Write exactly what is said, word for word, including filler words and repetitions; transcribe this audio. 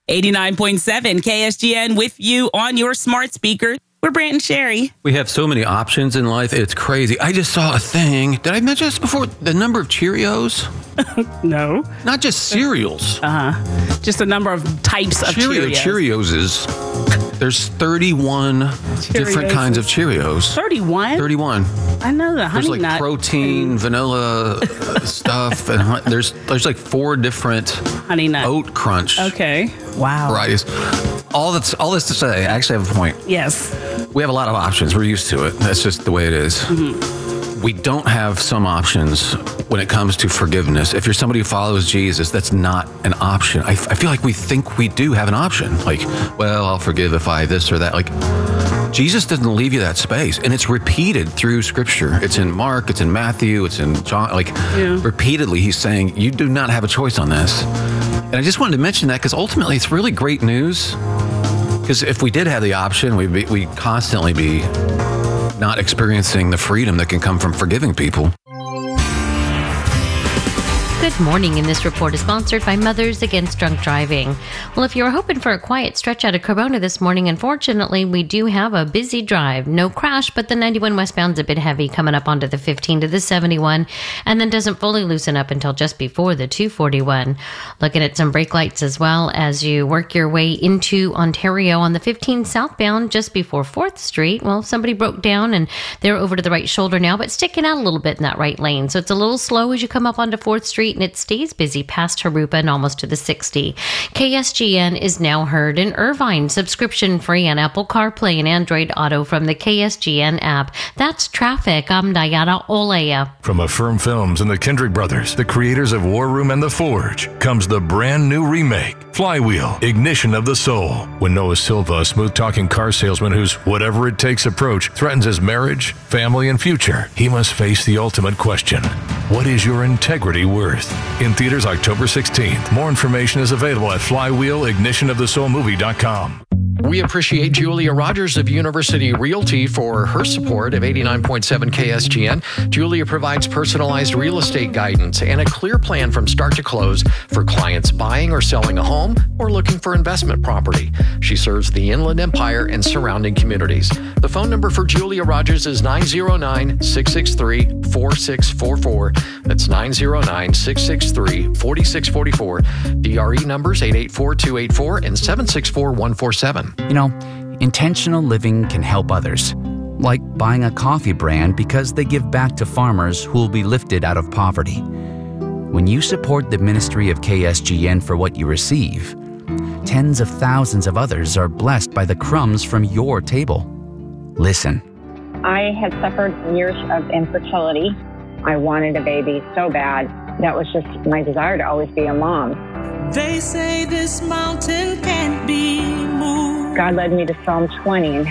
eighty-nine point seven K S G N with you on your smart speaker. We're Brant and Sherry. We have so many options in life. It's crazy. I just saw a thing. Did I mention this before? The number of Cheerios? No. Not just cereals. Uh-huh. Just a number of types of Cheerio, Cheerios. Cheerios is... There's thirty-one Cheerios. Different kinds of Cheerios. thirty-one? thirty-one. I know the honey There's like nut protein, and vanilla stuff, and hun- there's there's like four different honey nut oat crunch. Okay. Wow. Varieties. All that's all this to say, I actually have a point. Yes. We have a lot of options. We're used to it. That's just the way it is. Mm-hmm. We don't have some options when it comes to forgiveness. If you're somebody who follows Jesus, that's not an option. I, I feel like we think we do have an option. Like, well, I'll forgive if I this or that. Like, Jesus doesn't leave you that space. And it's repeated through Scripture. It's in Mark, it's in Matthew, it's in John. Like, yeah. Repeatedly, he's saying, you do not have a choice on this. And I just wanted to mention that because ultimately it's really great news. Because if we did have the option, we'd be, we'd constantly be not experiencing the freedom that can come from forgiving people. Good morning, and this report is sponsored by Mothers Against Drunk Driving. Well, if you were hoping for a quiet stretch out of Corona this morning, unfortunately, we do have a busy drive. No crash, but the ninety-one westbound's a bit heavy coming up onto the fifteen to the seventy-one, and then doesn't fully loosen up until just before the two forty-one. Looking at some brake lights as well as you work your way into Ontario on the fifteen southbound just before fourth Street. Well, somebody broke down, and they're over to the right shoulder now, but sticking out a little bit in that right lane. So it's a little slow as you come up onto fourth Street, and it stays busy past Harupa and almost to the sixty. K S G N is now heard in Irvine, subscription free on Apple CarPlay and Android Auto from the K S G N app. That's traffic. I'm Diana Olea. From Affirm Films and the Kendrick Brothers, the creators of War Room and The Forge, comes the brand new remake, Flywheel, Ignition of the Soul. When Noah Silva, a smooth-talking car salesman whose whatever-it-takes approach threatens his marriage, family, and future, he must face the ultimate question. What is your integrity worth? In theaters October sixteenth. More information is available at flywheel ignition of the soul movie dot com. We appreciate Julia Rogers of University Realty for her support of eighty-nine point seven K S G N. Julia provides personalized real estate guidance and a clear plan from start to close for clients buying or selling a home or looking for investment property. She serves the Inland Empire and surrounding communities. The phone number for Julia Rogers is nine zero nine, six six three, four six four four. That's nine zero nine, six six three, four six four four. D R E numbers eight eight four, two eight four and seven six four, one four seven. You know, intentional living can help others, like buying a coffee brand because they give back to farmers who will be lifted out of poverty. When you support the ministry of K S G N for what you receive, tens of thousands of others are blessed by the crumbs from your table. Listen. I had suffered years of infertility. I wanted a baby so bad. That was just my desire to always be a mom. They say this mountain can't be moved. God led me to Psalm twenty and